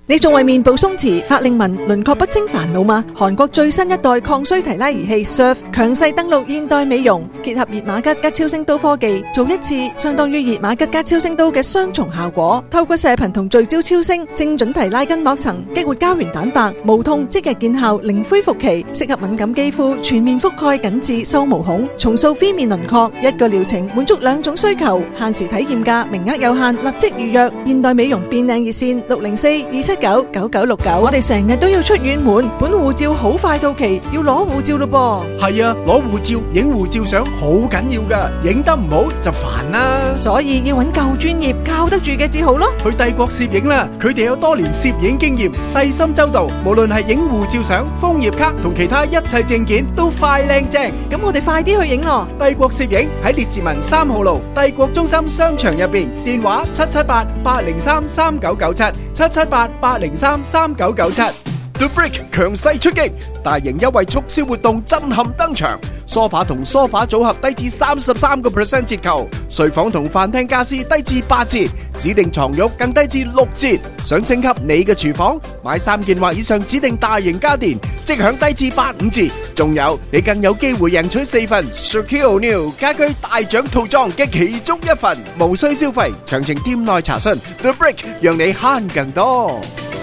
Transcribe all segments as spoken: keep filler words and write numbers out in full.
你仲為面部鬆弛、法令紋、輪廓不清煩惱嗎？韓國最新一代抗衰提拉儀器 S U R F 強勢登陸現代美容，結合熱瑪吉加超聲刀科技，做一次相當於熱瑪吉加超聲刀嘅雙重效果。透過射頻同聚焦超聲，精準提拉筋膜層，激活膠原蛋白，無痛即日見效，零恢復期，適合敏感肌膚，全面覆蓋緊致收毛孔，重塑飛面輪廓。一個療程滿足兩種需求，限時體驗價，名額有限，立即預約。現代美容變靚熱線六零四二七九九九六九。我哋成日都要出遠門，本護照好快到期，要攞護照咯噃。 係啊，攞護照影護照相好緊要噶，影得唔好就煩啦。 所以要揾夠專業、靠得住嘅至好咯。 去帝國攝影啦，佢哋有多年攝影經驗，細心周到，無論係影護照相、楓葉卡同其他一切證件都快靚正。 咁我哋快啲去影咯。 帝國攝影喺列治文三號路帝國中心商場入邊，電話七七八八零三三九九七七七八八零三三九九七。The Brick 強勢出擊，大型優惠促銷活動震撼登場，梳化同梳化組合低至三十三個 percent 折扣，睡房同飯廳家私低至八折，指定床褥更低至六折。想升級你嘅廚房，買三件或以上指定大型家電，即享低至八五折。仲有你更有機會贏取四份 Shaquille O'Neal 家居大獎套裝嘅其中一份，無需消費，詳情店內查詢。The Brick 讓你慳更多。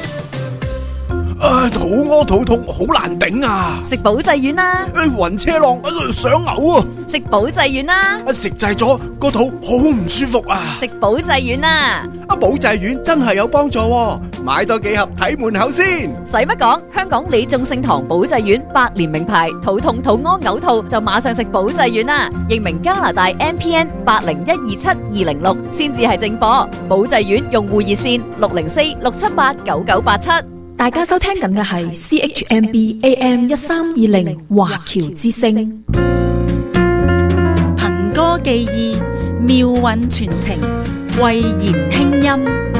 啊！肚屙肚痛，好難頂啊！ 食保濟丸啦！ 誒，暈車浪，想嘔啊！ 食保濟丸啦！ 食滯咗個肚好唔舒服啊！ 食保濟丸啦！ 啊，保濟丸真係有幫助喎，買多幾盒睇門口先。 使乜講？香港李眾聖堂保濟丸百年名牌，肚痛肚屙嘔吐就馬上食保濟丸啦！認明加拿大 M P N 八零一二七二零六先至係正貨。保濟丸用戶熱線六零四六七八九九八七。 大家收聽緊嘅係 C H M B A M 一三二零華僑之聲， 憑歌寄意，妙韻傳情，慧言輕音。